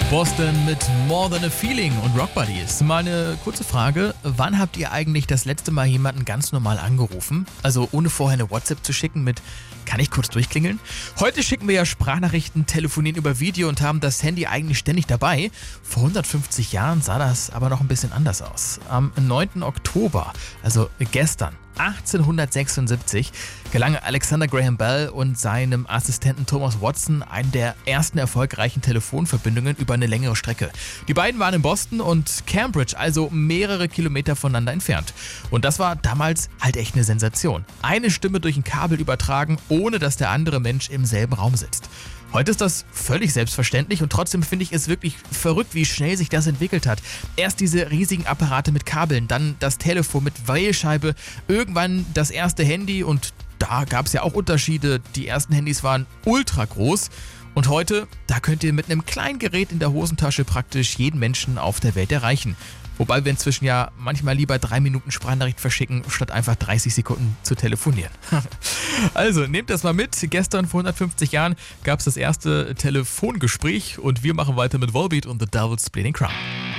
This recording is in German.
Boston mit More Than a Feeling und Rock Buddies. Mal eine kurze Frage. Wann habt ihr eigentlich das letzte Mal jemanden ganz normal angerufen? Also ohne vorher eine WhatsApp zu schicken mit „Kann ich kurz durchklingeln?" Heute schicken wir ja Sprachnachrichten, telefonieren über Video und haben das Handy eigentlich ständig dabei. Vor 150 Jahren sah das aber noch ein bisschen anders aus. Am 9. Oktober, also gestern, 1876 gelang Alexander Graham Bell und seinem Assistenten Thomas Watson eine der ersten erfolgreichen Telefonverbindungen über eine längere Strecke. Die beiden waren in Boston und Cambridge, also mehrere Kilometer voneinander entfernt. Und das war damals halt echt eine Sensation. Eine Stimme durch ein Kabel übertragen, ohne dass der andere Mensch im selben Raum sitzt. Heute ist das völlig selbstverständlich und trotzdem finde ich es wirklich verrückt, wie schnell sich das entwickelt hat. Erst diese riesigen Apparate mit Kabeln, dann das Telefon mit Wählscheibe, irgendwann das erste Handy und da gab es ja auch Unterschiede. Die ersten Handys waren ultra groß und heute, da könnt ihr mit einem kleinen Gerät in der Hosentasche praktisch jeden Menschen auf der Welt erreichen. Wobei wir inzwischen ja manchmal lieber 3 Minuten Sprachnachricht verschicken, statt einfach 30 Sekunden zu telefonieren. Also, nehmt das mal mit. Gestern vor 150 Jahren gab es das erste Telefongespräch und wir machen weiter mit Volbeat und The Devil's Bleeding Crown.